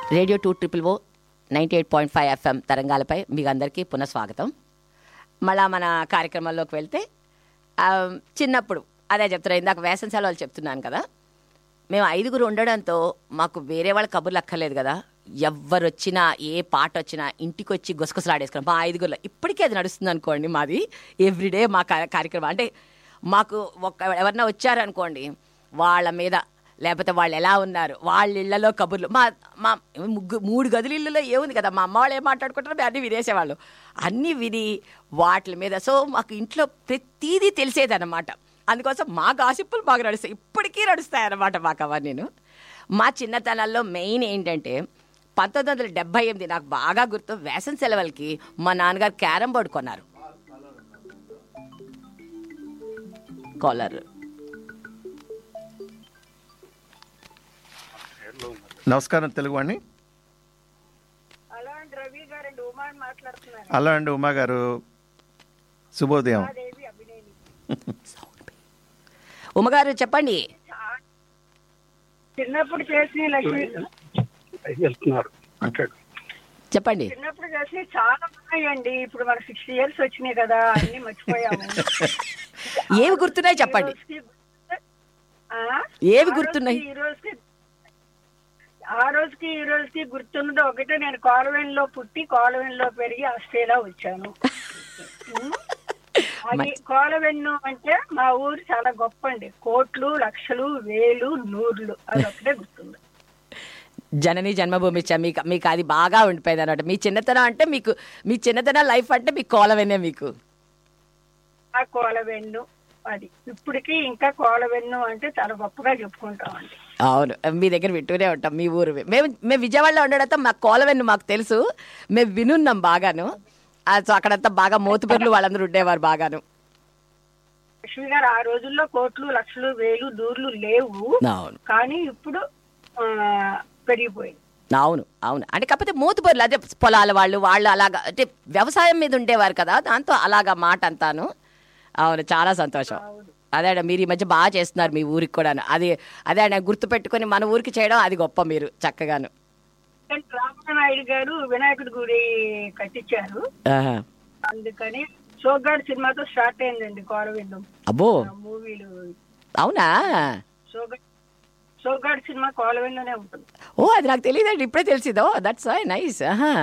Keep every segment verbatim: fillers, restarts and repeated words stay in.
Radio two triple ఓ ninety eight point five FM తరంగాలపై మీకు అందరికీ పునఃస్వాగతం. మళ్ళా మన కార్యక్రమంలోకి వెళ్తే చిన్నప్పుడు అదే చెప్తున్నా, ఇందాక వేసవి సెలవులు చెప్తున్నాను కదా, మేము ఐదుగురు ఉండడంతో మాకు వేరే వాళ్ళ కబుర్లు అక్కర్లేదు కదా. ఎవరు వచ్చినా ఏ పాట వచ్చినా ఇంటికి వచ్చి గుసగుసలాడేసుకున్నాం మా ఐదుగురులో. ఇప్పటికీ అది నడుస్తుంది అనుకోండి మాది ఎవ్రీడే మా కార్యక్రమం. అంటే మాకు ఒక ఎవరన్నా వచ్చారనుకోండి, వాళ్ళ మీద లేకపోతే వాళ్ళు ఎలా ఉన్నారు, వాళ్ళ ఇళ్లలో కబుర్లు. మా మా ముగ్గు మూడు గదుల ఇళ్ళలో ఏముంది కదా, మా అమ్మ వాళ్ళు ఏం మాట్లాడుకుంటారో మేము అన్నీ వినేసేవాళ్ళు, అన్నీ విని వాటి మీద. సో మాకు ఇంట్లో ప్రతీదీ తెలిసేదన్నమాట. అందుకోసం మా గాసిప్పులు బాగా నడుస్తాయి, ఇప్పటికీ నడుస్తాయి అన్నమాట మాకు అవన్నీ. మా చిన్నతనాల్లో మెయిన్ ఏంటంటే పంతొమ్మిది వందల డెబ్బై ఎనిమిది నాకు బాగా గుర్తు, వేసవి సెలవులకి మా నాన్నగారు క్యారమ్ బోర్డు కొన్నారు. కాలర్ నమస్కారం తెలుగువాణి. హలో అండి ఉమా గారు, శుభోదయం. ఉమగారు చెప్పండి. చిన్నప్పుడు చేసి లక్ష్మి చెప్పండి. చిన్నప్పుడు చేసి చాలా ఉన్నాయండి. ఇప్పుడు మనకు సిక్స్టీ ఇయర్స్ వచ్చినాయి కదా, అన్ని మర్చిపోయాము. ఏవి గుర్తున్నాయి చెప్పండి, ఏవి గుర్తున్నాయి? ఈ రోజుకి ఆ రోజుకి ఈ రోజుకి గుర్తున్నది ఒకటే, నేను కోలవెన్లో పుట్టి కోలవెన్లో పెరిగి ఆస్ట్రేలియా వచ్చాను. అది కోలవెన్ను అంటే మా ఊరు చాలా గొప్ప అండి. కోట్లు, లక్షలు, వేలు, నూర్లు, అది ఒకటే గుర్తుంది. జనని జన్మభూమి మీకు మీకు అది బాగా ఉండిపోయింది అన్నమాట. మీ చిన్నతనం అంటే మీకు, మీ చిన్నతనం లైఫ్ అంటే మీకు కోలవెన్నే. మీకు ఆ కోలవెన్ను అది ఇప్పటికీ ఇంకా కోలవెన్ను అంటే చాలా గొప్పగా చెప్పుకుంటామండి. అవును, మీ దగ్గర వింటూనే ఉంటాం మీ ఊరు. మేము మేము విజయవాడలో ఉండడంతో మా కోలవెన్ను మాకు తెలుసు, మేము వినున్నాం బాగాను. సో అక్కడంతా బాగా మోతుపర్లు వాళ్ళందరూ ఉండేవారు బాగాను. లక్ష్మి గారు, ఆ రోజుల్లో కోట్లు, లక్షలు, వేలు, దూర్లు లేవు. అవును, కానీ ఇప్పుడు పెరిగిపోయింది. అవును అవును. అంటే కాకపోతే మోతుపర్లు అదే పొలాల వాళ్ళు వాళ్ళు అలాగా అంటే వ్యవసాయం మీద ఉండేవారు కదా, దాంతో అలాగా మాట అంతాను. అవును, చాలా సంతోషం. అదే మీరు ఈ మధ్య బాగా చేస్తున్నారు మీ ఊరికి కూడా. అది అదే గుర్తు పెట్టుకుని మన ఊరికి చేయడం అది గొప్ప, మీరు చక్కగాను. రామనాయుడు గారు వినాయకుడి గుడి కట్టించారు, అందుకని సోగ్గాడ్ సినిమాతో స్టార్ట్ అయిందండి కోలవెన్ను. అబ్బో, మూవీలు. అవునా? సోగ్గాడ్ సోగ్గాడ్ సినిమా కోలవెన్లోనే ఉంటుంది. ఓ, అది నాకు తెలియదండి, ఇప్పుడే తెలిసిందో. That's nice.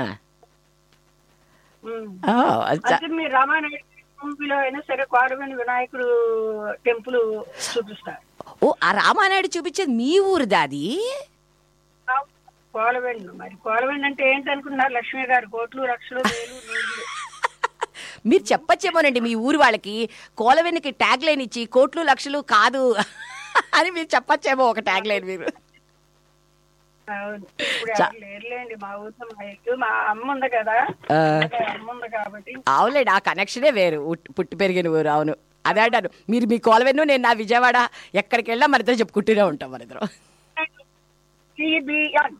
మీరు రామానాయుడు మూవీలో అయినా సరే కోలవెన్ను వినాయకుడు టెంపుల్ చూపిస్తారు. ఓ, ఆ రామానాయుడు చూపించేది మీ ఊరిదా అది? కోలవెన్ను. మరి కోలవెన్ను అంటే ఏంటనుకుంటున్నారు లక్ష్మి గారు? కోట్లు, లక్షలు, వేలు, నూర్లు. మీరు చెప్పచ్చేమోనండి మీ ఊరు వాళ్ళకి, కోలవెన్నుకి ట్యాగ్ లైన్ ఇచ్చి కోట్లు లక్షలు కాదు అని మీరు చెప్పచ్చేమో ఒక ట్యాగ్ లైన్ మీరు. అవును, లేరులేండి మా ఊరిలో. మా ఇల్లు మా అమ్మ ఉంది కదా, అమ్మ ఉంది కాబట్టి. అవునులేండి, ఆ కనెక్షనే వేరు, పుట్టి పెరిగిన ఊరు. అవును, అదే అంటారు మీరు మీ కోలవెన్ను, నేను నా విజయవాడ, ఎక్కడికి వెళ్ళా మన ఇద్దరు చెప్పుకుంటూనే ఉంటాం మన ఇద్దరం. సిబిఎన్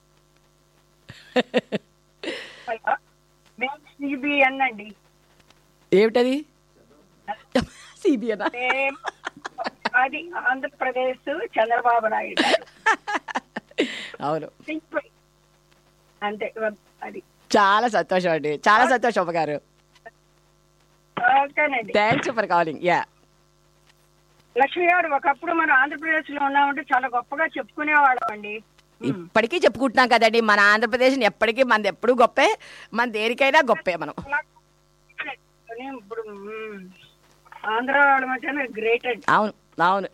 సిబిఎన్ అండి. ఏమిటది? సిబిఎన్? అది ఆంధ్రప్రదేశ్ చంద్రబాబు నాయుడు. అవును, అంతే. అది చాలా సంతోషం అండి, చాలా సంతోషం గారు. ఓకేనండి, thanks for calling. Yeah Lakshmi గారు, ఒకప్పుడు మనం ఆంధ్రప్రదేశ్ లో ఉన్నామంటే చాలా గొప్పగా చెప్పుకునేవాళ్ళం అండి. ఇప్పటికీ చెప్పుకుంటున్నాం కదండి మన ఆంధ్రప్రదేశ్. ఎప్పటికీ మనది ఎప్పుడు గొప్పే, మన దేనికైనా గొప్పే మనం. ఇప్పుడు ఆంధ్ర వాళ్ళ గ్రేట్ అండి. అవును అవును.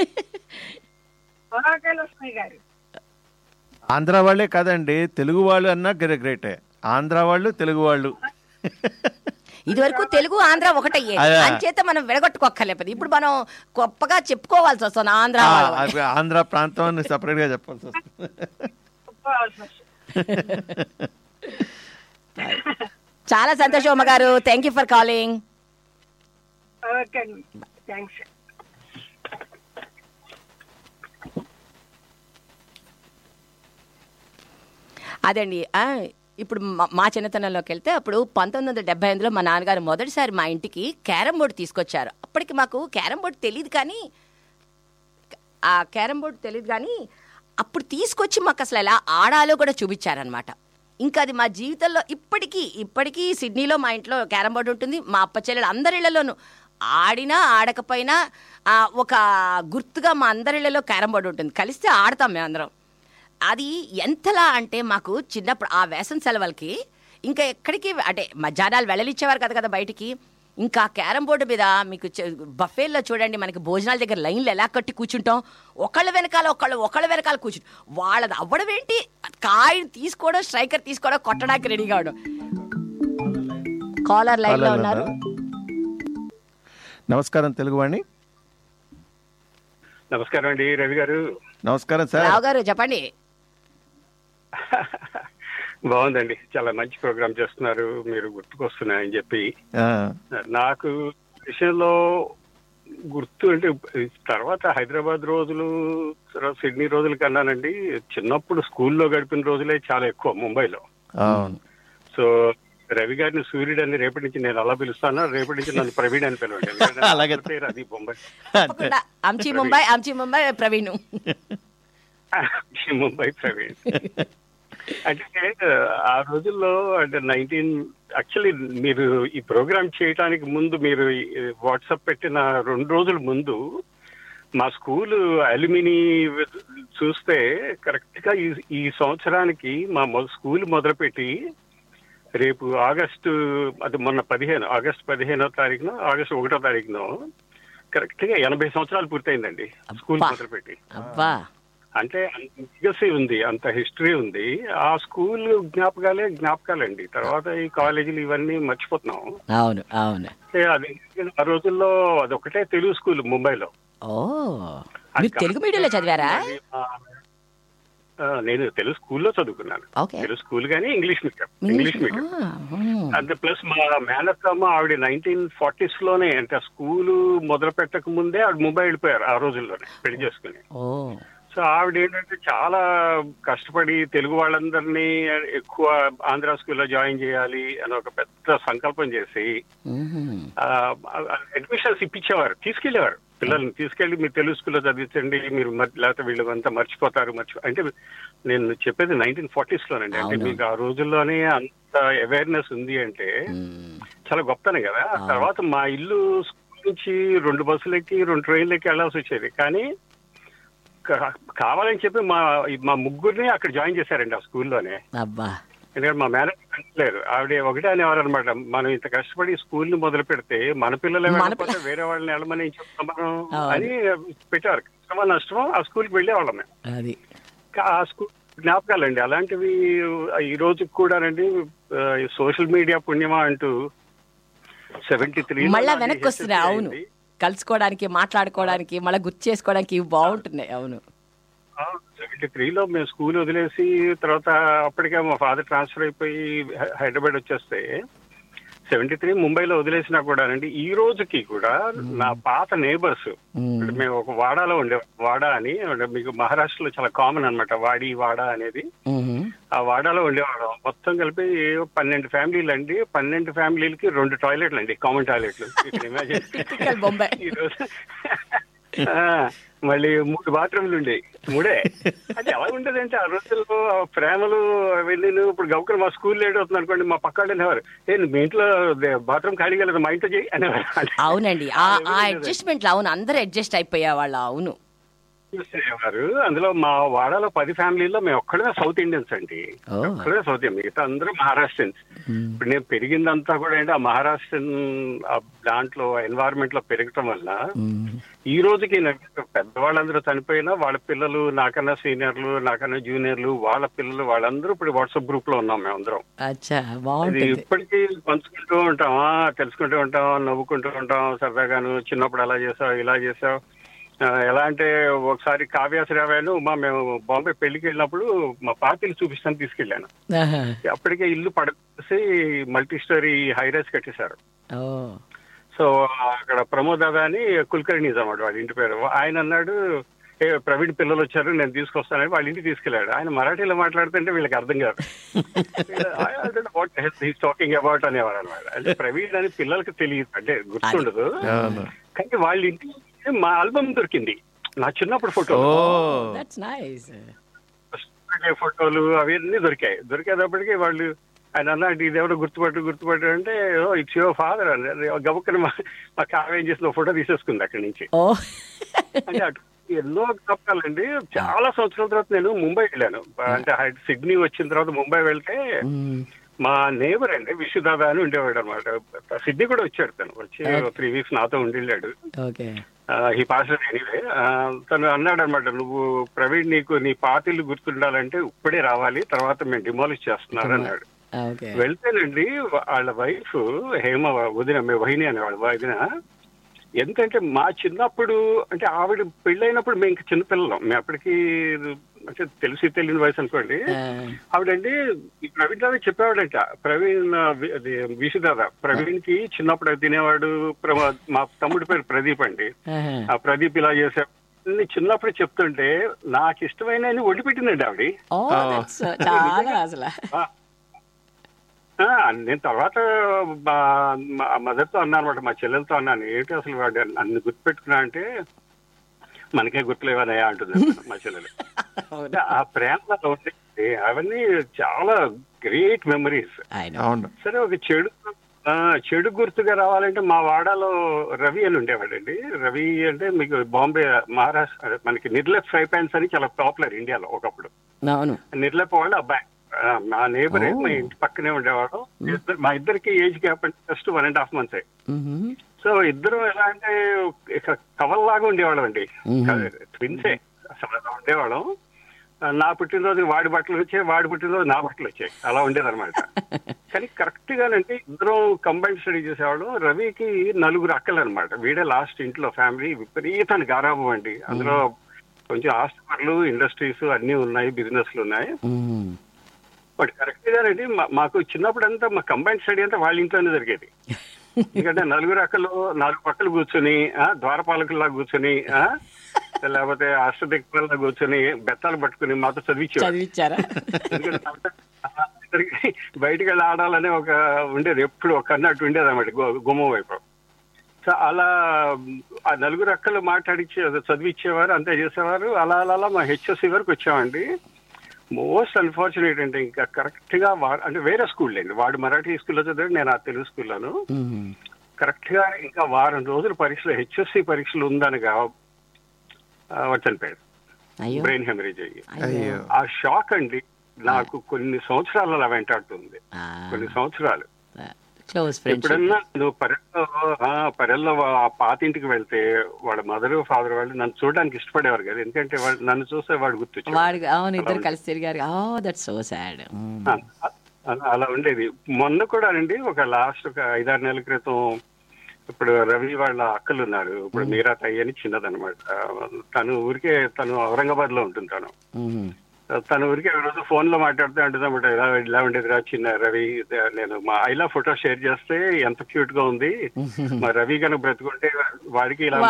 లక్ష్మి గారు, ఆంధ్ర వాళ్ళే కాదండి, తెలుగు వాళ్ళు అన్నా గ్రేటే. ఆంధ్ర వాళ్ళు, తెలుగు వాళ్ళు. ఇది వరకు తెలుగు ఆంధ్ర ఒకటయ్యే, అంచేత మనం విడగొట్టుకోక్కర్లేదు. ఇప్పుడు మనం గొప్పగా చెప్పుకోవాల్సి వస్తుంది ఆంధ్ర. ఆంధ్ర ప్రాంతం సపరేట్ గా చెప్పాల్సి వస్తుంది. చాలా సంతోషం అమ్మ గారు, థ్యాంక్ యూ ఫర్ కాలింగ్. అదండి, ఇప్పుడు మా చిన్నతనంలోకి వెళ్తే అప్పుడు పంతొమ్మిది వందల డెబ్బై ఎనిమిదిలో మా నాన్నగారు మొదటిసారి మా ఇంటికి క్యారమ్ బోర్డు తీసుకొచ్చారు. అప్పటికి మాకు క్యారమ్ బోర్డు తెలియదు, కానీ ఆ క్యారమ్ బోర్డు తెలియదు కానీ అప్పుడు తీసుకొచ్చి మాకు అసలు ఎలా ఆడాలో కూడా చూపించారనమాట. ఇంకా అది మా జీవితంలో ఇప్పటికీ ఇప్పటికీ సిడ్నీలో మా ఇంట్లో క్యారమ్ బోర్డు ఉంటుంది. మా అప్ప చెల్లెలు అందరి ఇళ్లలోనూ ఆడినా ఆడకపోయినా ఒక గుర్తుగా మా అందరి ఇళ్లలో క్యారమ్ బోర్డు ఉంటుంది. కలిస్తే ఆడతాం మేమందరం. అది ఎంతలా అంటే మాకు చిన్నప్పుడు ఆ వేసవి సెలవులకి ఇంకా ఎక్కడికి అంటే మధ్యాహ్నాలు వెళ్ళలిచ్చేవారు కదా కదా బయటికి. ఇంకా క్యారమ్ బోర్డు మీద మీకు బఫేల్లో చూడండి, మనకి భోజనాల దగ్గర లైన్లు ఎలా కట్టి కూర్చుంటాం, ఒకళ్ళ వెనకాల ఒకళ్ళు ఒకళ్ళ వెనకాల కూర్చుంటాం. వాళ్ళది అవ్వడం ఏంటి, కాయిన్ తీసుకోవడం, స్ట్రైకర్ తీసుకోవడం, కొట్టడానికి రెడీగా అవడం. కాలర్ లైన్ లో ఉన్నారు. నమస్కారం తెలుగువాణి. నమస్కారం అండి రవి గారు. నమస్కారం సార్. రావు గారు చెప్పండి. బాగుందండి, చాలా మంచి ప్రోగ్రామ్ చేస్తున్నారు మీరు, గుర్తుకొస్తున్నాయని చెప్పి. నాకు విషయంలో గుర్తు అంటే తర్వాత హైదరాబాద్ రోజులు, తర్వాత సిడ్నీ రోజుల కన్నానండి చిన్నప్పుడు స్కూల్లో గడిపిన రోజులే చాలా ఎక్కువ ముంబైలో. సో రవి గారిని సూర్యుడు అని రేపటి నుంచి నేను అలా పిలుస్తాను, రేపటి నుంచి నన్ను ప్రవీణ్ అని పిలవండి. పేరు అది ముంబై. అంచి ముంబై అంచి ముంబై ప్రవీణ్ ముంబై ప్రవీణ్. అంటే ఆ రోజుల్లో అంటే నైన్టీన్ యాక్చువల్లీ మీరు ఈ ప్రోగ్రామ్ చేయడానికి ముందు, మీరు వాట్సాప్ పెట్టిన రెండు రోజుల ముందు మా స్కూల్ అల్యూమిని చూస్తే కరెక్ట్ గా ఈ ఈ సంవత్సరానికి మా స్కూల్ మొదలుపెట్టి రేపు ఆగస్టు, అది మొన్న పదిహేను ఆగస్టు పదిహేనో తారీఖున ఆగస్టు ఒకటో తారీఖున కరెక్ట్ గా ఎనభై సంవత్సరాలు పూర్తయిందండి స్కూల్ మొదలుపెట్టి. అంటే అంత లిగసీ ఉంది, అంత హిస్టరీ ఉంది. ఆ స్కూల్ జ్ఞాపకాలే జ్ఞాపకాలండి. తర్వాత ఈ కాలేజీలు ఇవన్నీ మర్చిపోతున్నాం. అవును అవును. అది ఆ రోజుల్లో అదొకటే తెలుగు స్కూల్ ముంబైలో. తెలుగు మీడియంలో చదివారా? నేను తెలుగు స్కూల్లో చదువుకున్నాను. తెలుగు స్కూల్ గానీ ఇంగ్లీష్ మీడియం ఇంగ్లీష్ మీడియం అంటే ప్లస్ మా మేనత్తమ్మ ఆవిడ నైన్టీన్ ఫార్టీస్ లోనే, అంటే స్కూల్ మొదలు పెట్టక ముందే ఆవిడ ముంబై వెళ్ళిపోయారు ఆ రోజుల్లోనే పెళ్లి చేసుకుని. సో ఆవిడ ఏంటంటే చాలా కష్టపడి తెలుగు వాళ్ళందరినీ ఎక్కువ ఆంధ్ర స్కూల్లో జాయిన్ చేయాలి అని ఒక పెద్ద సంకల్పం చేసి అడ్మిషన్స్ ఇప్పించేవారు, తీసుకెళ్లేవారు పిల్లల్ని. తీసుకెళ్లి మీరు తెలుగు స్కూల్లో చదివించండి, మీరు లేకపోతే వీళ్ళు అంతా మర్చిపోతారు మర్చి అంటే నేను చెప్పేది నైన్టీన్ ఫార్టీస్ లోనండి. అంటే మీకు ఆ రోజుల్లోనే అంత అవేర్నెస్ ఉంది అంటే చాలా గొప్పనే కదా. తర్వాత మా ఇల్లు స్కూల్ నుంచి రెండు బస్సులకి రెండు ట్రైన్లకి వెళ్లాల్సి వచ్చేది. కానీ కావాలని చెప్పి మా మా ముగ్గురిని అక్కడ జాయిన్ చేశారండి ఆ స్కూల్లోనే. ఎందుకంటే మా మేనేజర్ లేరు, ఆవిడ ఒకటే అనేవారు అనమాట, మనం ఇంత కష్టపడి స్కూల్ ని మొదలు పెడితే మన పిల్లలు వెళ్ళకపోతే వేరే వాళ్ళని వెళ్ళమని చెప్తాం మనం అని పెట్టారు. కష్టమో నష్టమో ఆ స్కూల్కి వెళ్ళేవాళ్ళం మేము. ఆ స్కూల్ జ్ఞాపకాలండి అలాంటివి ఈ రోజుకి కూడానండి. సోషల్ మీడియా పుణ్యమా అంటూ సెవెంటీ త్రీ మళ్ళా వెనక్కి వస్తున్నాయి. అవును, కలుసుకోవడానికి, మాట్లాడుకోవడానికి, మళ్ళీ గుర్తు చేసుకోవడానికి బాగుంటున్నాయి. అవును, సెవెంటీ త్రీలో మేము స్కూల్ వదిలేసి తర్వాత అప్పటికే మా ఫాదర్ ట్రాన్స్ఫర్ అయిపోయి హైదరాబాద్ వచ్చేస్తే సెవెంటీ త్రీ ముంబైలో వదిలేసినా కూడా అండి ఈ రోజుకి కూడా నా పాత నేబర్స్, మేము ఒక వాడాలో ఉండే వాడా అని, మీకు మహారాష్ట్రలో చాలా కామన్ అనమాట వాడి వాడా అనేది. ఆ వాడాలో ఉండేవాళ్ళం. మొత్తం కలిపి పన్నెండు ఫ్యామిలీలు అండి. పన్నెండు ఫ్యామిలీలకి రెండు టాయిలెట్లు అండి, కామన్ టాయిలెట్లు. ఇమాజిన్ ఈరోజు మళ్ళీ మూడు బాత్రూమ్లు ఉండేవి, మూడే. అది ఎలా ఉండేదంటే ఆ రోజుల్లో ప్రేమలు అవన్నీ. ఇప్పుడు గౌకర్ మా స్కూల్ లేట్ అవుతుంది అనుకోండి, మా పక్క వాళ్ళు అనేవారు, ఏ మీ ఇంట్లో బాత్రూమ్ ఖాళీ కలదు మా ఇంట్లో చేయి అనేవారు. అవునండి, ఆ అడ్జస్ట్మెంట్ అవును, అందరూ అడ్జస్ట్ అయిపోయేవాళ్ళు. అవును, చేసేవారు. అందులో మా వాడాలో పది ఫ్యామిలీలో మేము ఒక్కడే సౌత్ ఇండియన్స్ అండి, ఒక్కడే సౌత్ ఇండియన్, మిగతా అందరూ మహారాష్ట్రన్స్. ఇప్పుడు నేను పెరిగిందంతా కూడా ఏంటి ఆ మహారాష్ట్రన్ దాంట్లో ఎన్వైరన్మెంట్ లో పెరగటం వల్ల ఈ రోజుకి పెద్దవాళ్ళందరూ చనిపోయినా వాళ్ళ పిల్లలు, నాకన్నా సీనియర్లు, నాకన్నా జూనియర్లు, వాళ్ళ పిల్లలు, వాళ్ళందరూ ఇప్పుడు వాట్సాప్ గ్రూప్ లో ఉన్నాం మేమందరం. ఇప్పటికీ పంచుకుంటూ ఉంటాం, తెలుసుకుంటూ ఉంటాం, నవ్వుకుంటూ ఉంటాం సరదాగాను. చిన్నప్పుడు అలా చేసావు, ఇలా చేసావు. ఎలా అంటే ఒకసారి కావ్యాశ్రావాను మా మేము బాంబే పెళ్లికి వెళ్ళినప్పుడు మా పార్టీలు చూపిస్తాను తీసుకెళ్లాను. అప్పటికే ఇల్లు పడేసి మల్టీ స్టోరీ హైరైస్ కట్టేశారు. సో అక్కడ ప్రమోద్ దాదా అని కుల్కర్ణీస్ అన్నమాట వాళ్ళ ఇంటి పేరు. ఆయన అన్నాడు, ఏ ప్రవీణ్ పిల్లలు వచ్చారు నేను తీసుకొస్తానని వాళ్ళ ఇంటికి తీసుకెళ్లాడు. ఆయన మరాఠీలో మాట్లాడుతుంటే వీళ్ళకి అర్థం కాదు, వాట్ హీస్ టాకింగ్ అబౌట్ అనేవారు అనమాట. అంటే ప్రవీణ్ అని పిల్లలకి తెలియదు, అంటే గుర్తుండదు. కానీ వాళ్ళ ఇంటికి మా ఆల్బమ్ దొరికింది, నా చిన్నప్పుడు ఫోటో. పెట్టే ఫోటోలు అవన్నీ దొరికాయి. దొరికేటప్పటికి వాళ్ళు ఆయన అన్నాడు ఇదేవరో గుర్తుపట్టు గుర్తుపట్టు అంటే ఇట్స్ యువర్ ఫాదర్ అని గబుక్కని మా మా కావ్యం చేసిన ఫోటో తీసేసుకుంది అక్కడి నుంచి. అంటే అటు ఎన్నో జ్ఞాపకాలండి. చాలా సంవత్సరాల తర్వాత నేను ముంబై వెళ్ళాను. అంటే సిడ్నీ వచ్చిన తర్వాత ముంబై వెళ్తే మా నేబర్ అండి విశ్వదాదా అని ఉండేవాడు అనమాట. సిడ్నీ కూడా వచ్చాడు తను. వచ్చి త్రీ వీక్స్ నాతో ఉండిళ్ళాడు. He pass anyway. తను అన్నాడు అనమాట, నువ్వు ప్రవీణ్ నీకు నీ పాతిళ్ళు గుర్తుండాలంటే ఇప్పుడే రావాలి, తర్వాత మేము డిమాలిష్ చేస్తున్నారు అన్నాడు. వెళ్తేనండి వాళ్ళ వైఫ్ హేమ వదిన మే వహిని అనే వాళ్ళ వదిన ఎంతంటే మా చిన్నప్పుడు అంటే ఆవిడ పెళ్ళైనప్పుడు మేము ఇంకా చిన్నపిల్లలం, మేము అప్పటికి అంటే తెలిసి తెలియని వయసు అనుకోండి. ఆవిడండి ఈ ప్రవీణ్ దాదా చెప్పేవాడంట. ప్రవీణ్ విషుదాదా ప్రవీణ్ కి చిన్నప్పుడు తినేవాడు. మా తమ్ముడి పేరు ప్రదీప్ అండి. ఆ ప్రదీప్ ఇలా చేసాడు చిన్నప్పుడు చెప్తుంటే నాకు ఇష్టమైన వండి పెట్టిందండి ఆవిడ. నేను తర్వాత మదర్తో అన్నాను అనమాట, మా చెల్లెలతో అన్నాను, ఏంటి అసలు వాడు అన్ని గుర్తుపెట్టుకున్నా అంటే మనకే గుర్తులేవనయా అంటుంది మా చెల్లెలు. ఆ ప్రేమ ఉంటుంది. అవన్నీ చాలా గ్రేట్ మెమరీస్. సరే ఒక చెడు చెడు గుర్తుగా రావాలంటే మా వాడాలో రవి అని ఉండేవాడండి. రవి అంటే మీకు బాంబే మహారాష్ట్ర మనకి నిర్లెప్ ఫ్రై ప్యాన్స్ అని చాలా పాపులర్ ఇండియాలో ఒకప్పుడు. నిర్లెప్ వాళ్ళు అబ్బాయి మా నేబరే, మా ఇంటి పక్కనే ఉండేవాడు. మా ఇద్దరికి ఏజ్ గ్యాప్ అంటే just one and half months. So ఇద్దరు ఎలా అంటే కవల్లాగా ఉండేవాళ్ళం అండి, ట్విన్సే అసలు అలా ఉండేవాళ్ళం. నా పుట్టినరోజు వాడి బట్టలు వచ్చాయి, వాడి పుట్టినరోజు నా బట్టలు వచ్చాయి, అలా ఉండేది అనమాట. కానీ కరెక్ట్ గానంటే ఇద్దరం కంబైన్ స్టడీ చేసేవాళ్ళం. రవికి నలుగురు అక్కలు అనమాట. వీడే లాస్ట్ ఇంట్లో. ఫ్యామిలీ విపరీతాన్ని గారాబం అండి. అందులో కొంచెం ఆస్తిపరులు, ఇండస్ట్రీస్ అన్ని ఉన్నాయి, బిజినెస్లు ఉన్నాయి. బట్ కరెక్ట్ గానండి మాకు చిన్నప్పుడు అంతా మా కంబైన్ స్టడీ అంతా వాళ్ళ ఇంట్లోనే జరిగేది. ఎందుకంటే నలుగురు అక్కలు నాలుగు పక్కలు కూర్చొని ద్వారపాలకుల్లా కూర్చొని లేకపోతే అష్టదిక్పాలలా కూర్చొని బెత్తాలు పట్టుకుని మాతో చదివించారు. బయటికి వెళ్ళి ఆడాలనే ఒక ఉండేది, ఎప్పుడు ఒక అన్నట్టు ఉండేది అన్నమాట గుమ్మం వైపు. సో అలా ఆ నలుగురు అక్కలు మాట్లాడిచ్చే చదివిచ్చేవారు, అంతే చేసేవారు. అలా అలా మా హెచ్ఎస్సి వరకు వచ్చామండి. మోస్ట్ అన్ఫార్చునేట్ అంటే ఇంకా కరెక్ట్ గా అంటే వేరే స్కూల్ అండి, వాడు మరాఠీ స్కూల్లో చదివాడు, నేను ఆ తెలుగు స్కూల్లోను. కరెక్ట్ గా ఇంకా వారం రోజుల పరీక్షలు హెచ్ఎస్సి పరీక్షలు ఉందనగా చనిపోయాడు, బ్రెయిన్ హెమరేజ్ అయ్యి. ఆ షాక్ అండి నాకు కొన్ని సంవత్సరాలు అలా వెంటాడుతుంది, కొన్ని సంవత్సరాలు. ఎప్పుడన్నా నువ్వు పరెల్లో పరెల్లో ఆ పాతింటికి వెళ్తే వాళ్ళ మదర్ ఫాదర్ వాళ్ళు నన్ను చూడడానికి ఇష్టపడేవారు కదా, ఎందుకంటే వాళ్ళు నన్ను చూస్తే వాడు గుర్తొచ్చాడు. అలా ఉండేది. మొన్న కూడా అండి ఒక లాస్ట్ ఒక ఐదారు నెలల క్రితం ఇప్పుడు రవి వాళ్ళ అక్కలు ఉన్నారు, ఇప్పుడు మీరా తయ్య అని చిన్నదనమాట. తను ఊరికే తను ఔరంగాబాద్ లో ఉంటుంది. తను తన ఊరికి రోజు ఫోన్ లో మాట్లాడుతూ అంటుందన్నమాట, ఇలా ఇలా ఉండేది రా చిన్న రవి, నేను మా ఐలా ఫోటో షేర్ చేస్తే ఎంత క్యూట్ గా ఉంది, మా రవి కనుక బ్రతుకుంటే వాడికి ఇలా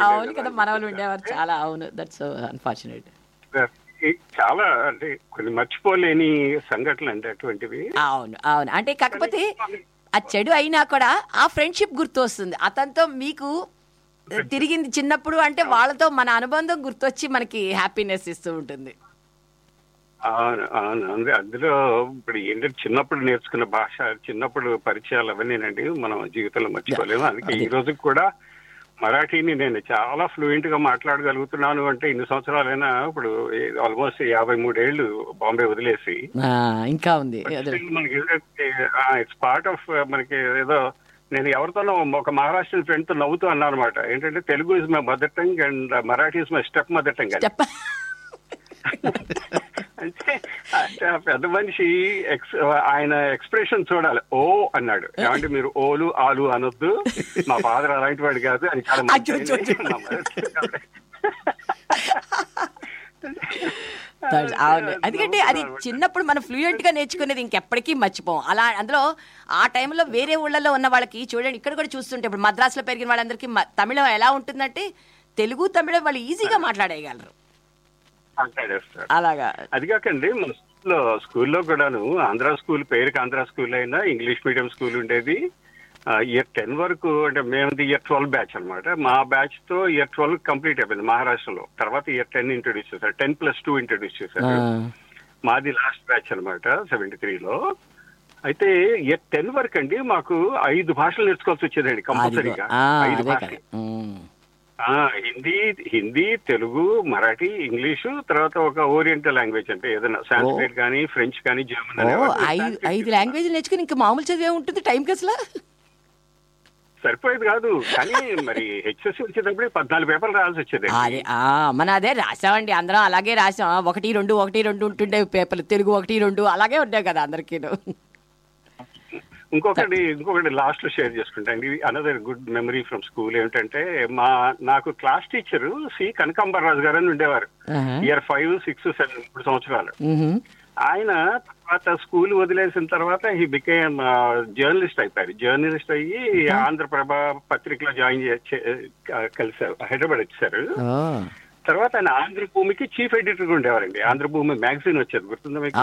చాలా అంటే కొన్ని మర్చిపోలేని సంఘటనలు అంటే అటువంటివి. అవును అవును అంటే కాకపోతే ఆ చెడు అయినా కూడా ఆ ఫ్రెండ్షిప్ గుర్తు వస్తుంది. అతనితో మీకు తిరిగింది చిన్నప్పుడు అంటే వాళ్ళతో మన అనుబంధం గుర్తొచ్చి మనకి హ్యాపీనెస్ ఇస్తూ ఉంటుంది. అవును అవును అంతే. అందులో ఇప్పుడు ఏంటంటే చిన్నప్పుడు నేర్చుకున్న భాష, చిన్నప్పుడు పరిచయాలు అవన్నీనండి మనం జీవితంలో మర్చిపోలేము. అందుకే ఈ రోజు కూడా మరాఠీని నేను చాలా ఫ్లూయెంట్ గా మాట్లాడగలుగుతున్నాను అంటే ఇన్ని సంవత్సరాలైనా, ఇప్పుడు ఆల్మోస్ట్ యాభై మూడేళ్లు బాంబే వదిలేసి ఇంకా ఉంది. మనకి ఇట్స్ పార్ట్ ఆఫ్ మనకి ఏదో. నేను ఎవరితోనో ఒక మహారాష్ట్రన్ ఫ్రెండ్ తో నవ్వుతూ అన్నాను అనమాట, ఏంటంటే Telugu is my mother tongue and Marathi is my step mother tongue అని. అంటే పెద్ద మనిషి ఎక్స్ ఆయన ఎక్స్ప్రెషన్ చూడాలి. ఓ అన్నాడు, ఏమంటే మీరు ఓలు ఆలు అనొద్దు, మా ఫాదర్ అలాంటి వాడు కాదు అని చాలా అవును. ఎందుకంటే అది చిన్నప్పుడు మనం ఫ్లూయెంట్ గా నేర్చుకునేది ఇంకెప్పటికీ మర్చిపోం. అలా అందులో ఆ టైంలో వేరే ఊళ్ళలో ఉన్న వాళ్ళకి చూడండి, ఇక్కడ కూడా చూస్తుంటే ఇప్పుడు మద్రాసులో పెరిగిన వాళ్ళందరికీ తమిళం ఎలా ఉంటుందంటే తెలుగు తమిళం వాళ్ళు ఈజీగా మాట్లాడేయగలరు. అలాగా అది కాకండి మన స్కూల్లో స్కూల్లో కూడాను ఆంధ్ర స్కూల్, పేరుకి ఆంధ్ర స్కూల్ అయినా ఇంగ్లీష్ మీడియం స్కూల్ ఉండేది. ఇయర్ టెన్ వరకు అంటే మేము ఇయర్ ట్వెల్వ్ బ్యాచ్ అనమాట. మా బ్యాచ్ తో ఇయర్ ట్వెల్వ్ కంప్లీట్ అయిపోయింది మహారాష్ట్రలో. తర్వాత ఇయర్ టెన్ ఇంట్రొడ్యూస్ చేశారు, టెన్ ప్లస్ టూ ఇంట్రొడ్యూస్ చేశారు. మాది లాస్ట్ బ్యాచ్ అనమాట సెవెంటీ త్రీలో. అయితే ఇయర్ టెన్ వరకు అండి మాకు ఐదు భాషలు నేర్చుకోవాల్సి వచ్చేదండి కంపల్సరీగా. ఐదు భాషలు, హిందీ హిందీ తెలుగు, మరాఠీ, ఇంగ్లీషు, తర్వాత ఒక ఓరియంటల్ లాంగ్వేజ్ అంటే ఏదైనా సాంస్క్రిట్ కానీ ఫ్రెంచ్ కానీ జర్మన్. ఐదు లాంగ్వేజ్ నేర్చుకుని ఇంకా మామూలు చదివే ఉంటుంది టైంకి అసలు సరిపోయేది కాదు. కానీ మరి హెచ్ఎస్సి వచ్చేటప్పుడు పద్నాలుగు పేపర్లు రావాల్సి వచ్చేది. అదే మన అదే రాసామండి అందరం, అలాగే రాసాం. ఒకటి రెండు ఒకటి రెండు ఉంటుండే పేపర్లు, తెలుగు ఒకటి రెండు అలాగే ఉంటాయి కదా అందరికీ. ఇంకొకటి ఇంకొకటి లాస్ట్ లో షేర్ చేసుకుంటాను. ఇది another good memory from school. ఏమిటంటే మా నాకు క్లాస్ టీచర్ సి కనకాంబరరాజు గారు అని ఉండేవారు. ఇయర్ ఫైవ్ సిక్స్ సెవెన్ మూడు సంవత్సరాలు. ఆయన తర్వాత స్కూల్ వదిలేసిన తర్వాత హీ బికేమ్ జర్నలిస్ట్ అయిపోయారు. జర్నలిస్ట్ అయ్యి ఆంధ్రప్రభ పత్రికలో జాయిన్ కలిసారు, హైదరాబాద్ వచ్చారు. తర్వాత ఆయన ఆంధ్రభూమికి చీఫ్ ఎడిటర్ గా ఉండేవారండి. ఆంధ్రభూమి మ్యాగజైన్ వచ్చేది, గుర్తుందా మీకు?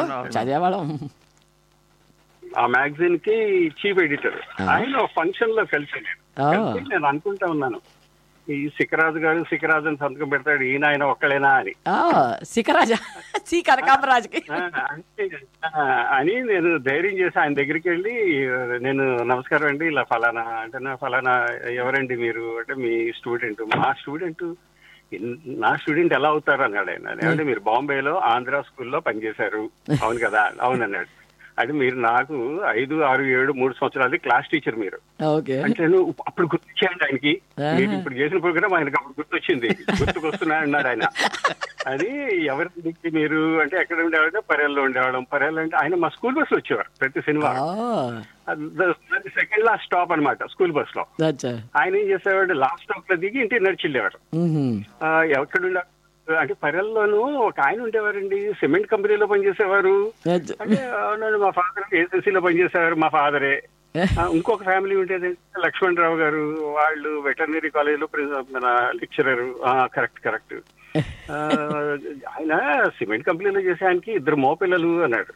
ఆ మ్యాగజైన్ కి చీఫ్ ఎడిటర్. ఆయన ఒక ఫంక్షన్ లో కలిసి నేను అనుకుంటా ఉన్నాను, ఈ సికరాజు గారు సికరాజు అని సంతకం పెడతాడు, ఈయన ఆయన ఒక్కలేనా అని. సికరాజా సి కనకాంబరాజుకి అని నేను ధైర్యం చేసి ఆయన దగ్గరికి వెళ్ళి, నేను నమస్కారం అండి, ఇలా ఫలానా అంటే, నా ఫలానా ఎవరండి మీరు అంటే, మీ స్టూడెంట్. మా స్టూడెంట్ నా స్టూడెంట్ ఎలా అవుతారు అన్నాడు ఆయన. అంటే మీరు బాంబేలో ఆంధ్ర స్కూల్లో పనిచేశారు. అవును కదా? అవును అన్నాడు. అంటే మీరు నాకు ఐదు ఆరు ఏడు మూడు సంవత్సరాలు క్లాస్ టీచర్ మీరు అంటే, నువ్వు అప్పుడు గుర్తొచ్చాయండి ఆయనకి, మీరు ఇప్పుడు చేసిన ప్రోగ్రామ్ ఆయనకి అప్పుడు గుర్తొచ్చింది, గుర్తుకొస్తున్నా అన్నాడు ఆయన. అది ఎవరికి మీరు అంటే ఎక్కడ ఉండేవాడు? పర్యాలలో ఉండేవాళ్ళం. పర్యాలు అంటే ఆయన మా స్కూల్ బస్ లో వచ్చేవారు ప్రతి శనివారం. సెకండ్ లాస్ట్ స్టాప్ అనమాట స్కూల్ బస్ లో. ఆయన ఏం చేసేవాడు, లాస్ట్ స్టాప్ లో దిగి ఇంటికి నడిచి వెళ్ళేవారు. ఎక్కడుండే అంటే పర్యాల్లోనూ ఒక ఆయన ఉండేవారండి, సిమెంట్ కంపెనీలో పనిచేసేవారు. అంటే మా ఫాదర్ ఏసీసీలో పనిచేసేవారు, మా ఫాదరే. ఇంకొక ఫ్యామిలీ ఉండేది లక్ష్మణ్ రావు గారు, వాళ్ళు వెటర్నరీ కాలేజ్ లో మన లెక్చరర్. కరెక్ట్ కరెక్ట్ ఆయన సిమెంట్ కంపెనీలో చేసే ఆయనకి ఇద్దరు మోపిల్లలు అన్నాడు.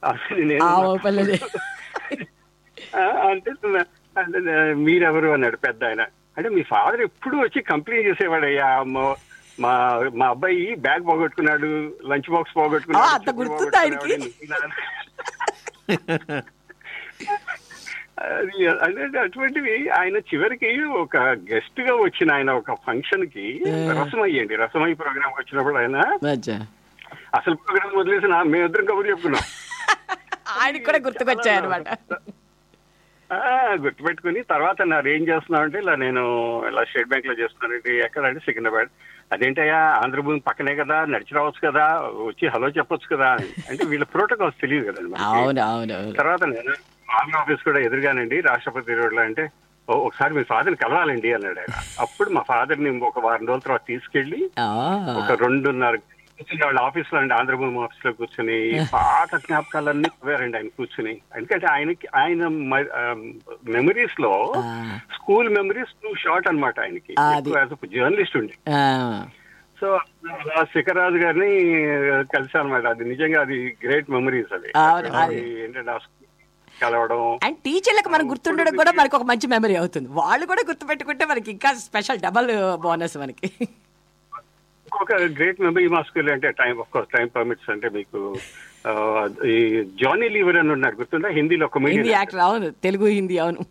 అంటే మీరెవరు అన్నాడు పెద్ద ఆయన. అంటే మీ ఫాదర్ ఎప్పుడు వచ్చి కంప్లైంట్ చేసేవాడయ్యా, మా మా అబ్బాయి బ్యాగ్ పోగొట్టుకున్నాడు, లంచ్ బాక్స్ పోగొట్టుకున్నాడు. అంటే అటువంటివి ఆయన చివరికి ఒక గెస్ట్ గా వచ్చిన ఆయన ఒక ఫంక్షన్ కి రసమయ్యి అండి, రసమయ్యి ప్రోగ్రామ్ వచ్చినప్పుడు ఆయన అసలు ప్రోగ్రామ్ వదిలేసి మేమిద్దరం కబుర్లు చెప్పుకున్నాం. ఆయన కూడా గుర్తుకొచ్చాయన్నమాట. గుర్తుపెట్టుకుని తర్వాత నారు ఏం చేస్తున్నావు అంటే, ఇలా నేను ఇలా స్టేట్ బ్యాంక్ లో చేస్తున్నానండి. ఎక్కడ అంటే సికింద్రాబాద్. అదేంటయ్యా ఆంధ్రభూమి పక్కనే కదా, నడిచి రావచ్చు కదా, వచ్చి హలో చెప్పొచ్చు కదా. అంటే వీళ్ళ ప్రోటోకాల్స్ తెలియదు కదండి. తర్వాత నేను ఆర్మీ ఆఫీస్ కూడా ఎదురుగానండి రాష్ట్రపతి రోడ్ లో. అంటే ఒకసారి మీ ఫాదర్ని కలవాలండి అన్నాడు ఆయన. అప్పుడు మా ఫాదర్ ని ఒక వారం రోజుల తర్వాత తీసుకెళ్లి ఒక రెండున్నర కూర్చుని వాళ్ళ ఆఫీస్ లో అండి, ఆంధ్రభూమి ఆఫీస్ లో కూర్చుని పాత జ్ఞాపకాలన్నీ పోయారండి ఆయన కూర్చుని. ఎందుకంటే ఆయనకి ఆయన మెమరీస్ లో స్కూల్ మెమరీస్ టూ షార్ట్ అనమాట ఆయనకి, జర్నలిస్ట్ ఉండి. సో శిఖరాజు గారిని కలిసి అనమాట. అది నిజంగా అది గ్రేట్ మెమరీస్. అది ఏంటంటే కలవడం. అండ్ టీచర్లకు మనకు గుర్తుండడం కూడా మనకి ఒక మంచి మెమరీ అవుతుంది. వాళ్ళు కూడా గుర్తుపెట్టుకుంటే మనకి ఇంకా స్పెషల్ డబల్ బోనస్ మనకి. ఒక గ్రేట్ మెమరీ మా స్కూల్ అంటే time of course time permits అంటే మీకు ఈ జానీ లీవర్ అని ఉన్నారు, గుర్తుందా? హిందీలో ఒక యాక్టర్. అవును, తెలుగు హిందీ. అవును,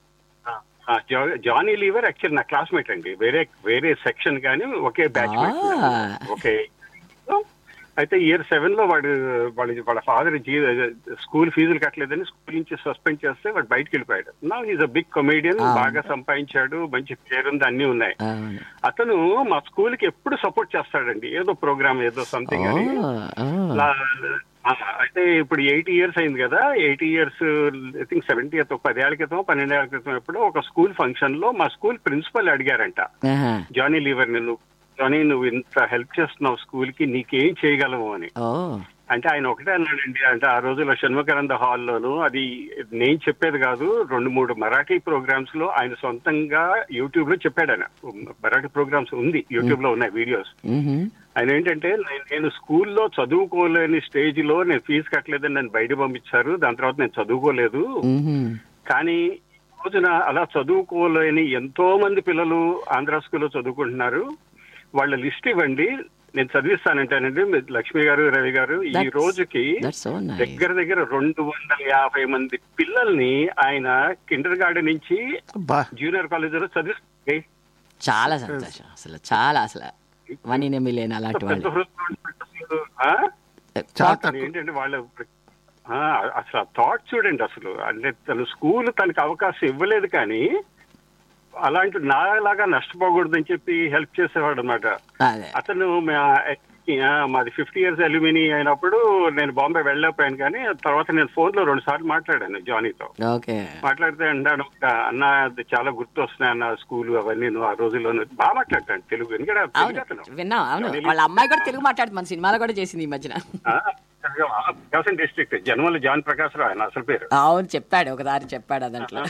జానీ లీవర్ యాక్చువల్ నా క్లాస్మేట్ అండి, వేరే వేరే సెక్షన్ కానీ ఒకే బ్యాచ్ ఒకే. అయితే ఇయర్ సెవెన్ లో వాడు వాడి వాళ్ళ ఫాదర్ స్కూల్ ఫీజులు కట్టలేదని స్కూల్ నుంచి సస్పెండ్ చేస్తే వాడు బయటకు వెళ్ళిపోయాడు. నా ఈజ్ అ బిగ్ కమెడియన్, బాగా సంపాదించాడు, మంచి పేరు ఉంది, అన్ని ఉన్నాయి. అతను మా స్కూల్ కి ఎప్పుడు సపోర్ట్ చేస్తాడండి, ఏదో ప్రోగ్రామ్ ఏదో సంథింగ్ అని. అయితే ఇప్పుడు ఎయిటీ ఇయర్స్ అయింది కదా, eighty years I think seventy ఒక పదేళ్ల క్రితం పన్నెండేళ్ల క్రితం ఎప్పుడు ఒక స్కూల్ ఫంక్షన్ లో మా స్కూల్ ప్రిన్సిపల్ అడిగారంట, జానీ లీవర్ నిన్ను జానీ నువ్వు ఇంత హెల్ప్ చేస్తున్నావు స్కూల్ కి, నీకేం చేయగలవు అని. అంటే ఆయన ఒకటే అన్నాడండి, అంటే ఆ రోజుల్లో షణ్ముఖానంద హాల్లోను, అది నేను చెప్పేది కాదు, రెండు మూడు మరాఠీ ప్రోగ్రామ్స్ లో ఆయన సొంతంగా యూట్యూబ్ లో చెప్పాడు. ఆయన మరాఠీ ప్రోగ్రామ్స్ ఉంది, యూట్యూబ్ లో ఉన్నాయి వీడియోస్. ఆయన ఏంటంటే, నేను స్కూల్లో చదువుకోలేని స్టేజ్ లో నేను ఫీజు కట్టలేదని నన్ను బయట పంపించారు, దాని తర్వాత నేను చదువుకోలేదు. కానీ ఈ రోజున అలా చదువుకోలేని ఎంతో మంది పిల్లలు ఆంధ్ర స్కూల్లో చదువుకుంటున్నారు, వాళ్ళ లిస్ట్ ఇవ్వండి, నేను చదివిస్తానంటానండి లక్ష్మి గారు, రవి గారు. ఈ That's- రోజుకి that's so nice. దగ్గర దగ్గర రెండు వందల యాభై మంది పిల్లల్ని ఆయన కిండర్ గార్డెన్ నుంచి బా జూనియర్ కాలేజ్ లో చదివిస్తుంది. చాలా సంతోషం అసలు, చాలా అసలు వన్ ఇన్ మిలియన్ అలాంటి పెద్ద వాళ్ళు. హృదయం ఆ? చాలా అతను ఏంటంటే వాళ్ళ ఆ, అసలు ఆ థాట్ చూడండి. అసలు అంటే తను స్కూల్ తనకి అవకాశం ఇవ్వలేదు, కానీ అలాంటి నాలాగా నష్టపోకూడదని చెప్పి హెల్ప్ చేసేవాడు అనమాట. అదే అతను మా- ఆ, మాది ఫిఫ్టీ ఇయర్స్ అల్యూమిని అయినప్పుడు నేను బాంబే వెళ్ళకపోయాను, కానీ తర్వాత నేను ఫోన్ లో రెండు సార్లు మాట్లాడాను జానీతో. ఓకే. మాట్లాడితే అన్నాడు, అన్న అది చాలా గుర్తు వస్తున్నాయి అన్న స్కూల్ అవన్నీ, నువ్వు ఆ రోజుల్లో బాగా మాట్లాడతాను తెలుగు. ఎందుకంటే అవును తెలుగు అతను విన్నాం. అవును వాళ్ళ అమ్మాయి కూడా తెలుగు మాట్లాడుతుంది, మన సినిమాలో కూడా చేసింది ఈ మధ్యన. ప్రకాశం డిస్ట్రిక్ట్ జనవల్ జాన్ ప్రకాశ్ రావు ఆయన అసలు పేరు. అవును చెప్పాడు, ఒకసారి చెప్పాడు అదంట్లో.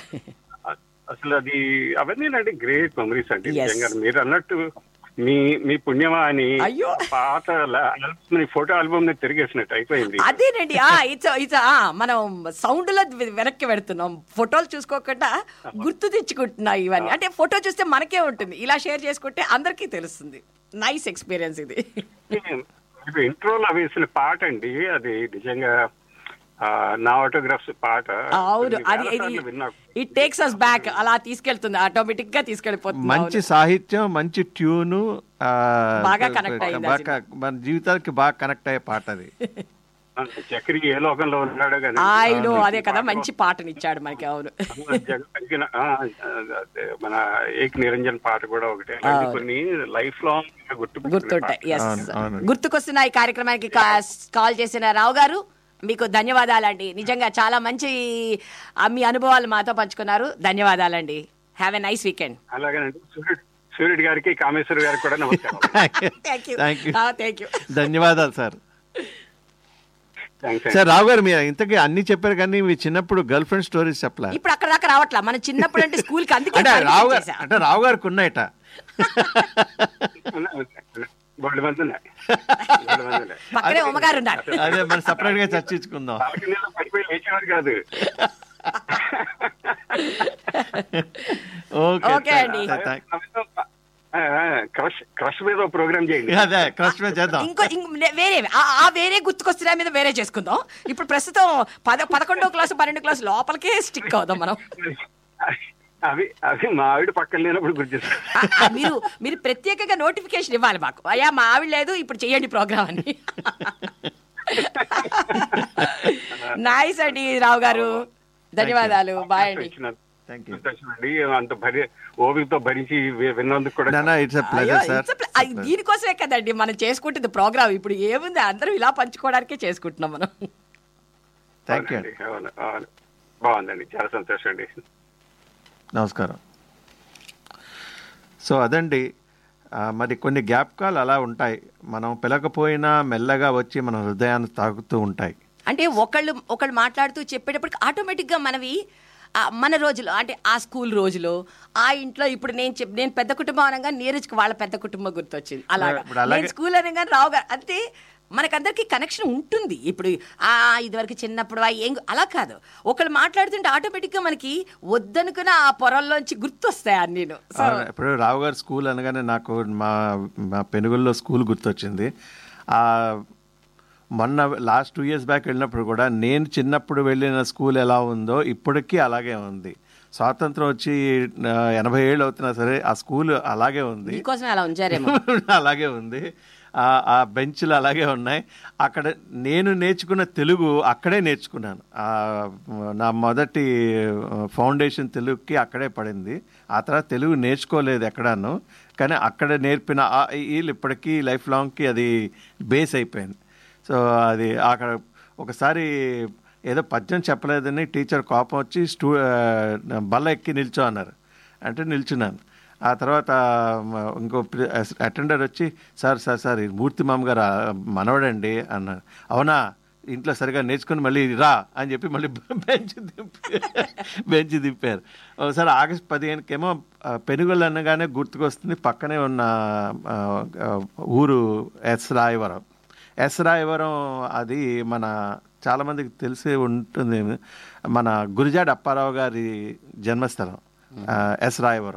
అసలు అది అవన్నీ అంటే గ్రేట్ మెమరీస్ అండి. Yes. నిజంగా మీరు అన్నట్టు మీ మీ పుణ్యమా అని అయ్యో. పాత ఫోటో ఆల్బమ్ ని తిరిగేసినట్టు అయిపోయింది. అదేనండి, ఇట్స్ ఇట్స్ మనం సౌండ్ లో వెనక్కి పెడుతున్నాం, ఫోటోలు చూసుకోకుండా గుర్తు తెచ్చుకుంటున్నాం ఇవన్నీ. అంటే ఫోటో చూస్తే మనకే ఉంటుంది, ఇలా షేర్ చేసుకుంటే అందరికీ తెలుస్తుంది. నైస్ ఎక్స్పీరియన్స్ ఇది. ఇంట్రోలో వేసిన పాట అండి అది, నిజంగా ఆ, నా ఆటోగ్రాఫ్స్ పాట. అవును అది వేల సార్లు విన్నా. ఇట్ టేక్స్ అస్ బ్యాక్, అలా తీసుకెళ్తుంది, ఆటోమేటిక్ గా తీసుకెళ్లిపోతుంది. మంచి సాహిత్యం, మంచి ట్యూను, ఆ, బాగా connect అయింది ఆ బాగా మన జీవితాలకి బాగా కనెక్ట్ అయ్యే పాట అది. చక్రి ఏ లోకంలో ఉన్నాడో కానీ ఆయన అదే కదా మంచి పాటనిచ్చాడు మనకి. అవును జగన్ ఆ, అదే మన ఏక్ నిరంజన్ పాట కూడా ఒకటి. అలాంటి కొన్ని లైఫ్ లాంగ్ గుర్తు గుర్తుంటాయి. ఎస్, అవును, అవును. గుర్తుకొస్తున్న ఈ కార్యక్రమానికి కా- కాల్ చేసిన రావు గారు మీకు ధన్యవాదాలండి. నిజంగా చాలా మంచి ఆ, మీ అనుభవాలు మాతో పంచుకున్నారు. ధన్యవాదాలండి. Have a nice weekend. అలాగేనండి. సూర్యుడు సూర్యుడు గారికి, కామేశ్వర గారికి కూడా నమస్కారం. Thank you thank you thank you. ధన్యవాదాలు సార్. థ్యాంక్స్ సార్ రావు గారు, మీరు ఇంతకీ అన్ని చెప్పారు కానీ మీ చిన్నప్పుడు గర్ల్ ఫ్రెండ్ స్టోరీస్ చెప్పలే. ఇప్పుడు అక్కడ దాకా రావట్లా, మన చిన్నప్పుడు అంటే స్కూల్ కి అందుకే అంటే రావు గారు చేశా. అంటే రావు గారికి ఉన్నాయట. బోల్డ్ మంది ఉన్నాయి. బోల్డ్ మంది ఉన్నాయి. పక్కనే ఉమ్మగారు ఉన్నారు. అదే మనం సపరేట్ గా చర్చించుకుందాం. బాల్కనీలో పడిపోయి లేచేవారు కాదు. ఓకే ఓకే అండి. క్రష్ క్రష్ మీద ప్రోగ్రామ్ చేయండి. అదే క్రష్ మీద చేద్దాం. ఇంకో ఇంక వేరే ఆ- ఆ వేరే గుర్తుకొస్తున్నా మీద వేరే చేసుకుందాం. ఇప్పుడు ప్రస్తుతం పద పదకొండో క్లాసు పన్నెండు క్లాసు లోపలికే స్టిక్ అవుదాం మనం. అవి అవి మా ఆవిడ పక్కన లేనప్పుడు గుర్తు చేస్తాను. ఆ, ఆ, మీరు మీరు ప్రత్యేకంగా నోటిఫికేషన్ ఇవ్వాలి మాకు, అయ్యా మా ఆవిడ లేదు ఇప్పుడు చెయ్యండి ప్రోగ్రామ్ అని. నైస్ అండి రావు గారు, ధన్యవాదాలు. బాయ్ అండి. Thank you. సంతోషం అండి. అంత భరి ఓపికతో భరించి వి- విన్నందుకు కూడా నానా ఇట్స్ ఎ అయ్యో, pleasure sir. it's a pl- అయ్, దీనికోసమే కదండి మనం చేసుకుంటుంది ప్రోగ్రామ్. ఇప్పుడు ఏముంది, అందరం ఇలా పంచుకోవడానికే చేసుకుంటున్నాం మనం. Thank you. అవునండి, అవును, అవును. బాగుందండి, చాలా సంతోషం అండి. నమస్కారం. సో అదండి, ఆ, మరి కొన్ని జ్ఞాపకాలు అలా ఉంటాయి, మనం పిలకపోయినా మెల్లగా వచ్చి మన హృదయాన్ని తాకుతూ ఉంటాయి. అంటే ఒకళ్ళు ఒకళ్ళు మాట్లాడుతూ చెప్పేటప్పటికి ఆటోమేటిక్గా మనవి ఆ, మన రోజులు అంటే ఆ స్కూల్ రోజులు, ఆ ఇంట్లో ఇప్పుడు నేను చెప్ నేను పెద్ద కుటుంబం అనగా నీరజ్కి వాళ్ళ పెద్ద కుటుంబం గుర్తొచ్చింది. అలాగా ఇప్పుడు అలాగే- నేను స్కూల్ అనగా రావు గారు అంతే. మనకందరికి కనెక్షన్ ఉంటుంది. ఇప్పుడు ఆ ఇదివరకు చిన్నప్పుడు ఆ ఏం అలా కాదు, ఒకళ్ళు మాట్లాడుతుంటే ఆటోమేటిక్గా మనకి వద్దనుకున్న ఆ పొరల్లోంచి గుర్తొస్తాయి అన్నీ. సో అవును, ఇప్పుడు రావు గారు స్కూల్ అనగానే నాకు మా మా పెనుగుల్లో స్కూల్ గుర్తొచ్చింది. ఆ, మొన్న లాస్ట్ టూ ఇయర్స్ బ్యాక్ వెళ్ళినప్పుడు కూడా నేను చిన్నప్పుడు వెళ్ళిన స్కూల్ ఎలా ఉందో ఇప్పటికీ అలాగే ఉంది. స్వాతంత్రం వచ్చి ఆ, ఎనభై ఏళ్ళు అవుతున్నా సరే ఆ స్కూల్ అలాగే ఉంది. మీకోసమే అలా ఉంచారేమో. అలాగే ఉంది. ఆ ఆ బెంచ్లు అలాగే ఉన్నాయి. అక్కడ నేను నేర్చుకున్న తెలుగు అక్కడే నేర్చుకున్నాను. ఆ, నా మొదటి ఫౌండేషన్ తెలుగుకి అక్కడే పడింది. ఆ తర్వాత తెలుగు నేర్చుకోలేదు ఎక్కడాను, కానీ అక్కడ నేర్పిన ఆ వీళ్ళు ఇప్పటికీ లైఫ్ లాంగ్కి అది బేస్ అయిపోయింది. సో అది అక్కడ ఒకసారి ఏదో పద్యం చెప్పలేదని టీచర్ కోపం వచ్చి స్టూ బల్ల ఎక్కి నిల్చో అన్నారు. అంటే నిల్చున్నాను. ఆ తర్వాత మ- ఇంకో అటెండర్ వచ్చి సార్ సార్ సార్ ఇది మూర్తి మామ గారు మనవడండి అన్నారు. అవునా, ఇంట్లో సరిగా నేర్చుకుని మళ్ళీ రా అని చెప్పి మళ్ళీ బెంచ్ దింపి బెంచ్ దింపారు. ఒకసారి ఆగస్ట్ పదిహేనుకేమో పెనుగొల్లు అనగానే గుర్తుకొస్తుంది పక్కనే ఉన్న ఆ, ఆ, ఊరు ఎస్ రాయవరం. ఎస్ రాయవరం అది మన చాలామందికి తెలిసి ఉంటుంది, మన గురిజాడ అప్పారావు గారి జన్మస్థలం ఆ, ఎస్ రాయవరం.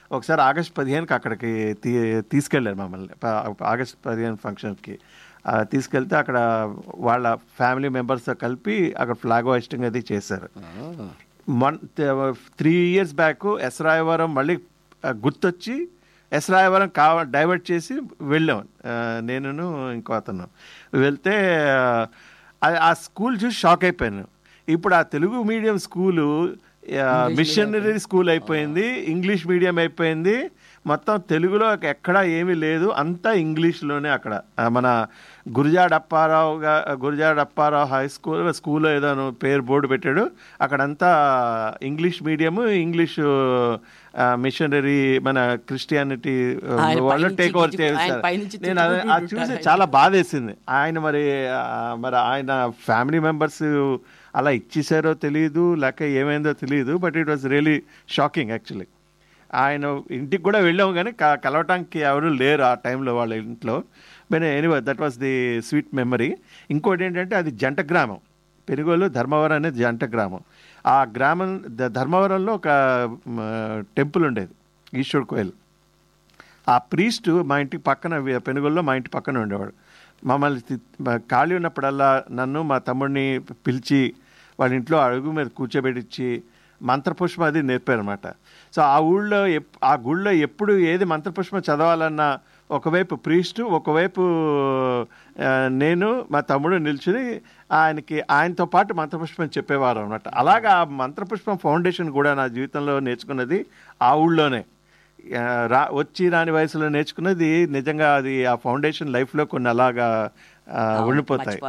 ఒకసారి ఆగస్ట్ పదిహేనుకి అక్కడికి తీ తీసుకెళ్ళారు మమ్మల్ని ఆగస్ట్ పదిహేను ఫంక్షన్కి తీసుకెళ్తే అక్కడ వాళ్ళ ఫ్యామిలీ మెంబర్స్తో కలిపి అక్కడ ఫ్లాగ్ హోస్టింగ్ అది చేశారు. One three years back Esrayavaram మళ్ళీ గుర్తొచ్చి ఎస్రాయవరం కావ డైవర్ట్ చేసి వెళ్ళాం నేను ఇంకో అతను. వెళ్తే ఆ స్కూల్ చూసి షాక్ అయిపోయాను. ఇప్పుడు ఆ Telugu medium school missionary school అయిపోయింది, ఇంగ్లీష్ మీడియం అయిపోయింది, మొత్తం తెలుగులో ఎక్కడా ఏమీ లేదు, అంతా ఇంగ్లీష్లోనే. అక్కడ మన గురజాడ అప్పారావు గురజాడ అప్పారావు హై స్కూల్ స్కూల్లో ఏదో పేరు బోర్డు పెట్టాడు, అక్కడంతా ఇంగ్లీష్ మీడియము, ఇంగ్లీషు మిషనరీ మన క్రిస్టియానిటీ వాళ్ళు టేక్ ఓవర్ చేస్తారు. నేను అది చూసి చాలా బాధేసింది. ఆయన మరి మరి ఆయన ఫ్యామిలీ మెంబర్స్ అలా ఇచ్చేసారో తెలియదు, లేక ఏమైందో తెలియదు, but it was really shocking actually. ఆయన ఇంటికి కూడా వెళ్ళాము కానీ కలవటానికి ఎవరు లేరు ఆ టైంలో వాళ్ళ ఇంట్లో. But anyway that was the sweet memory. ఇంకోటి ఏంటంటే అది జంట గ్రామం, పెనుగోలు ధర్మవరం అనేది జంట గ్రామం. ఆ గ్రామం ధర్మవరంలో ఒక టెంపుల్ ఉండేది, ఈశ్వర్ కోయిల్. ఆ ప్రీస్టు మా ఇంటికి పక్కన పెనుగోలులో మా ఇంటి పక్కన ఉండేవాడు. మమ్మల్ని ఖాళీ ఉన్నప్పుడల్లా నన్ను మా తమ్ముడిని పిలిచి వాళ్ళ ఇంట్లో అడుగు మీద కూర్చోబెట్టించి మంత్రపుష్పం అది నేర్పారనమాట. సో ఆ ఊళ్ళో ఆ గుళ్ళో ఎప్పుడు ఏది మంత్రపుష్పం చదవాలన్నా ఒకవైపు ప్రీస్టు, ఒకవైపు నేను మా తమ్ముడు నిల్చుని ఆయనకి ఆయనతో పాటు మంత్రపుష్పం చెప్పేవారు అనమాట. అలాగా మంత్రపుష్పం ఫౌండేషన్ కూడా నా జీవితంలో నేర్చుకున్నది ఆ ఊళ్ళోనే. రా వచ్చి రాని వయసులో నేర్చుకున్నది నిజంగా అది ఆ ఫౌండేషన్ లైఫ్లో కొన్ని అలాగా ఉండిపోతాయి.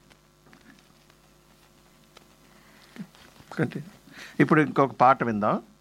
ఇప్పుడు ఇంకొక పాట విందాం.